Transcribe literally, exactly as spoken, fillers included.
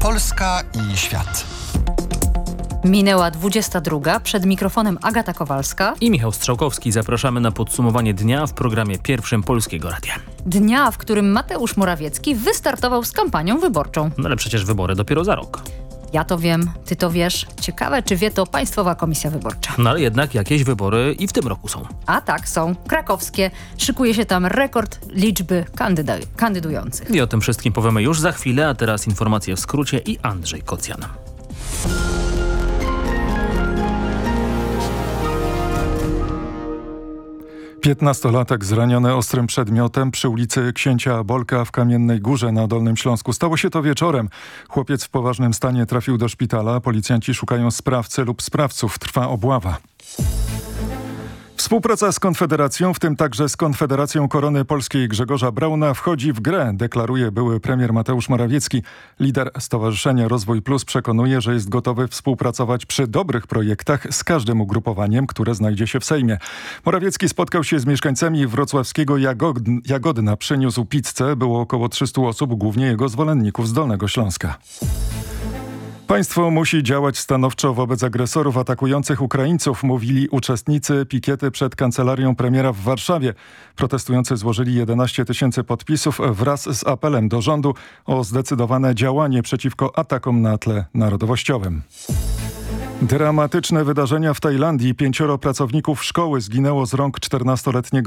Polska i świat. Minęła dwudziesta druga. Przed mikrofonem Agata Kowalska i Michał Strzałkowski. Zapraszamy na podsumowanie dnia w programie pierwszym Polskiego Radia. Dnia, w którym Mateusz Morawiecki wystartował z kampanią wyborczą. No ale przecież wybory dopiero za rok. Ja to wiem, ty to wiesz. Ciekawe, czy wie to Państwowa Komisja Wyborcza. No ale jednak jakieś wybory i w tym roku są. A tak, są. Krakowskie. Szykuje się tam rekord liczby kandyda- kandydujących. I o tym wszystkim powiemy już za chwilę, a teraz informacje w skrócie i Andrzej Kocjan. Piętnastolatek zraniony ostrym przedmiotem przy ulicy Księcia Bolka w Kamiennej Górze na Dolnym Śląsku. Stało się to wieczorem. Chłopiec w poważnym stanie trafił do szpitala. Policjanci szukają sprawcy lub sprawców. Trwa obława. Współpraca z Konfederacją, w tym także z Konfederacją Korony Polskiej Grzegorza Brauna, wchodzi w grę, deklaruje były premier Mateusz Morawiecki. Lider Stowarzyszenia Rozwój Plus przekonuje, że jest gotowy współpracować przy dobrych projektach z każdym ugrupowaniem, które znajdzie się w Sejmie. Morawiecki spotkał się z mieszkańcami wrocławskiego Jagod- Jagodna. Przyniósł pizzę, było około trzystu osób, głównie jego zwolenników z Dolnego Śląska. Państwo musi działać stanowczo wobec agresorów atakujących Ukraińców, mówili uczestnicy pikiety przed kancelarią premiera w Warszawie. Protestujący złożyli jedenaście tysięcy podpisów wraz z apelem do rządu o zdecydowane działanie przeciwko atakom na tle narodowościowym. Dramatyczne wydarzenia w Tajlandii. Pięcioro pracowników szkoły zginęło z rąk czternastoletniego